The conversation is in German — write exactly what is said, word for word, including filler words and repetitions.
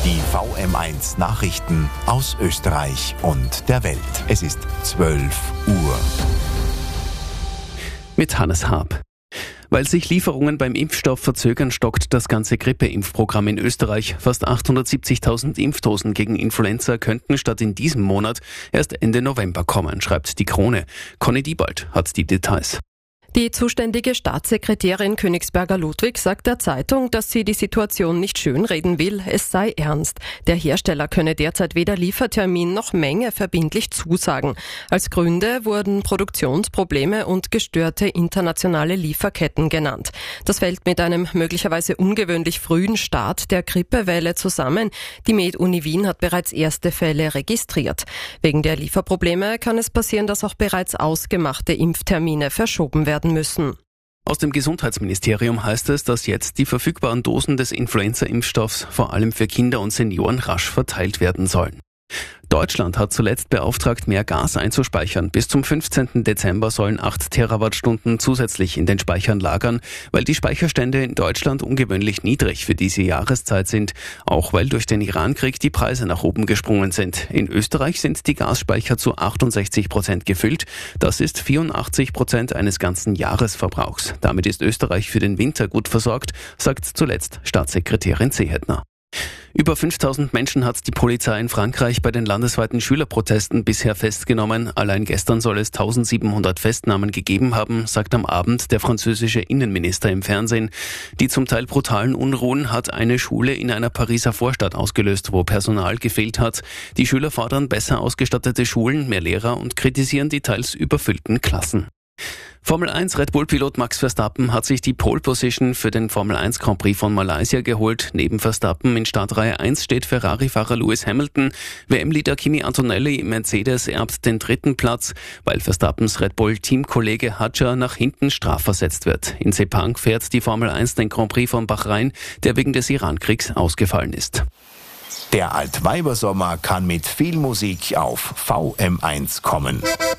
Die V M eins Nachrichten aus Österreich und der Welt. Es ist zwölf Uhr. Mit Hannes Haab. Weil sich Lieferungen beim Impfstoff verzögern, stockt das ganze Grippeimpfprogramm in Österreich. Fast achthundertsiebzigtausend Impfdosen gegen Influenza könnten statt in diesem Monat erst Ende November kommen, schreibt die Krone. Conny Diebald hat die Details. Die zuständige Staatssekretärin Königsberger-Ludwig sagt der Zeitung, dass sie die Situation nicht schönreden will, es sei ernst. Der Hersteller könne derzeit weder Liefertermin noch Menge verbindlich zusagen. Als Gründe wurden Produktionsprobleme und gestörte internationale Lieferketten genannt. Das fällt mit einem möglicherweise ungewöhnlich frühen Start der Grippewelle zusammen. Die Med-Uni Wien hat bereits erste Fälle registriert. Wegen der Lieferprobleme kann es passieren, dass auch bereits ausgemachte Impftermine verschoben werden müssen. Aus dem Gesundheitsministerium heißt es, dass jetzt die verfügbaren Dosen des Influenza-Impfstoffs vor allem für Kinder und Senioren rasch verteilt werden sollen. Deutschland hat zuletzt beauftragt, mehr Gas einzuspeichern. Bis zum fünfzehnten Dezember sollen acht Terawattstunden zusätzlich in den Speichern lagern, weil die Speicherstände in Deutschland ungewöhnlich niedrig für diese Jahreszeit sind, auch weil durch den Irankrieg die Preise nach oben gesprungen sind. In Österreich sind die Gasspeicher zu achtundsechzig Prozent gefüllt. Das ist vierundachtzig Prozent eines ganzen Jahresverbrauchs. Damit ist Österreich für den Winter gut versorgt, sagt zuletzt Staatssekretärin Seehetner. Über fünftausend Menschen hat die Polizei in Frankreich bei den landesweiten Schülerprotesten bisher festgenommen. Allein gestern soll es eintausendsiebenhundert Festnahmen gegeben haben, sagt am Abend der französische Innenminister im Fernsehen. Die zum Teil brutalen Unruhen hat eine Schule in einer Pariser Vorstadt ausgelöst, wo Personal gefehlt hat. Die Schüler fordern besser ausgestattete Schulen, mehr Lehrer und kritisieren die teils überfüllten Klassen. Formel eins Red Bull-Pilot Max Verstappen hat sich die Pole Position für den Formel eins Grand Prix von Malaysia geholt. Neben Verstappen in Startreihe eins steht Ferrari-Fahrer Lewis Hamilton. W M-Leader Kimi Antonelli im Mercedes erbt den dritten Platz, weil Verstappens Red Bull-Teamkollege Hadjar nach hinten strafversetzt wird. In Sepang fährt die Formel eins den Grand Prix von Bahrain, der wegen des Irankriegs ausgefallen ist. Der Altweibersommer kann mit viel Musik auf V M eins kommen.